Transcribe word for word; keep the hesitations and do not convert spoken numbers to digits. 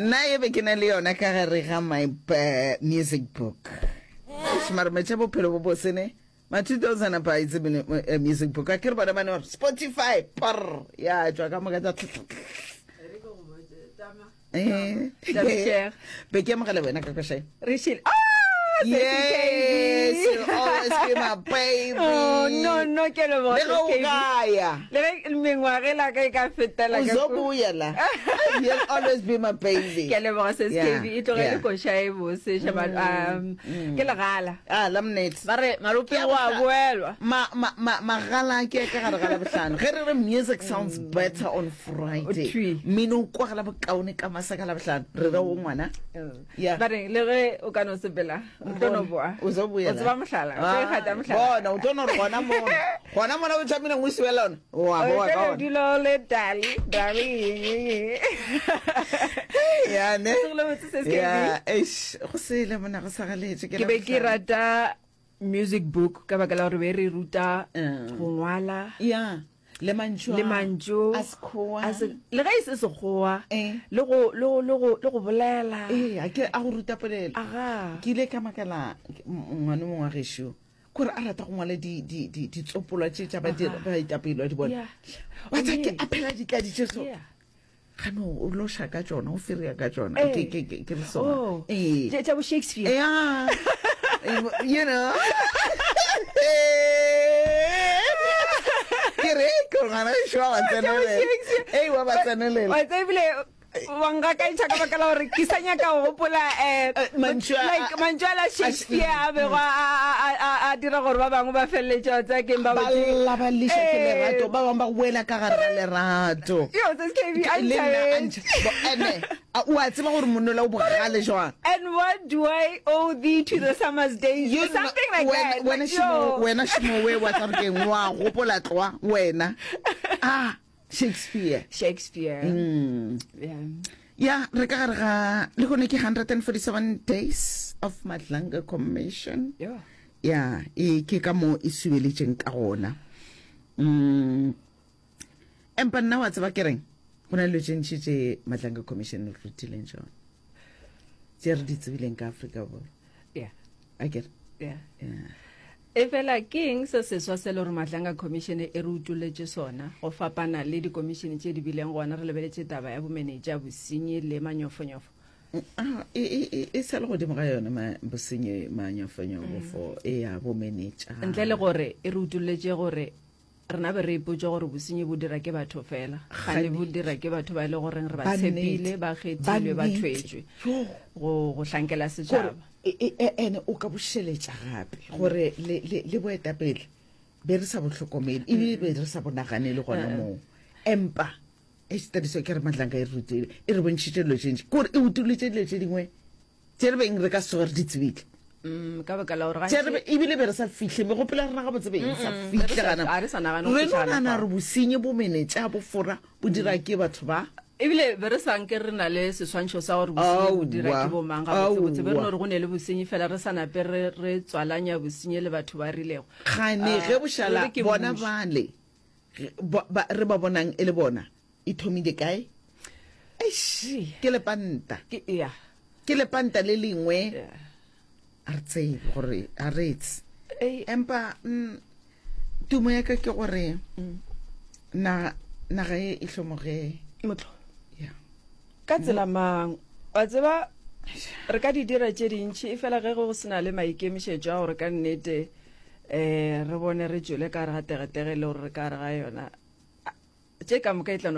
nna e be ke na le yona ka gare ga my uh, music book smart me chabo phelo bo bosene ma two thousand apa itse bene uh, music book akere bana bana Spotify par ya tswa ka mo ka tsa eh be ke mo gale wena ka ka shay Rishil yes, you always be my baby. Oh, no, no, que lo voy a hacer. Le me guarde la que cafeta la que. Uzobuyela. You'll always be my baby. Que le voy a hacer que y todo el coche se llama um que la gala. Ah, lamnet. Mare, marupi wa abuelo. Ma ma ma ma gala ke ka gala gala bhlano. Ge music sounds better on Friday. Mino kwa gala bokaone ka masaka la bhlano. Re re o ngwana. Yeah. Mare le ge o ka no sepela. Utono boa. Uzobuyela. Uzoba mhlala. Ukhata mhlala. Bona utono rona mo. Khona mona o tsamina ngwiswela ona. Wa boa ka ona. Dilo le dali, dali. Ya ne. Ya, eish, go se le mona go sagaletse ke be ke rata music book ka baka la gore be re ruta go ngwala. Ya. Le manjo le manjo askoa as le ga ise segoa le go le go le go le go bolela eh a ke a go ruta polelo aga ke ile ka makala ngwana mo wa gesho kore a rata go ngwala di di di di tsopolwa tse tsa ba di ba itapelo di bona wa tsa ke a phela di ka di tseso gano o lo shaka tsona o firia ka tsona ke ke ke re so eh tsa bo Shakespeare yeah you know Kireko ngana shwa tsenele eh wa ba tsenele wa tsebile wanga ka itshaka ba kala hore ke sanya ka hopola eh like manjala Shakespeare be wa a dira gore ba bangwe ba felletsa tsa ke ba ba ba lisha ke lerato ba bang ba wela ka gare lerato yo tse ke bi ante ene wa tseba gore monnola o bogale jwa and what do I owe thee to the summer's days you something like that when shimo when shimo we wa tsare ke ngwa gopola tloa wena ah Shakespeare Shakespeare mm. yeah yeah re ka gare ga le gone ke one hundred forty-seven days of Madlanga Commission yeah yeah e ke ka mo e sueletseng ka gona mm empa nna wa tseba kereng gona le tshentshitse Madlanga Commission le rutileng jona tse re di tsebileng ka Africa bo yeah I get yeah yeah efela king se se swa se le re Madlanga Commission e re utuletse sona go fapana le di commission tse di bileng gona re lebeletse taba ya bo manager bosenyi le manyofonyofo ah e e se le go dimo ga yona ma bosenyi manyofonyofo for e ya bo manager ntle le gore e re utuletse gore rena be re ipotse gore bosenyi bo dira ke batho fela ga le bo dira ke batho ba ile gore re ba tshepile ba kgethilwe ba thwetswe go go hlankela setšhaba e ene o ka busheletsa gape gore le le boeta pele be re sa botlhokomedi e be re sa bonagane le gona mo empa e stadiso ke re Madlanga e rutile e re bontshitse lo tshentse gore e utuletse le tse dingwe tse re beng re ka se re di tsebile mm ka baka la gore ga tsere e bile be re sa fihle me go pela rena ga botse be sa fihle kana a re sa nagana re nana re bosenye bo menetsa bo fora bo dira ke batho ba ebile be re sanke re na le seswantšho sa gore bosenyi bo dira ke bo mang ga botse be re no re go ne le bosenyi fela re sa nape re re tswalanya bosenyi le batho ba rilego gane ge boshala bona bale re ba bonang e le bona e thomile kae eish ke le panta ke ya ke le panta le lengwe a re tsebe gore a retse empa tumo ya ka ke gore na naga e ihlomoge motho ya ka tsela mang wa tseba re ka di dira tse dintsi e fela ge go sena le maikemišetšo a gore ka nnete eh re bone re tswele ka re ga tegetege le gore re ka re ga yona tse ka moka e tla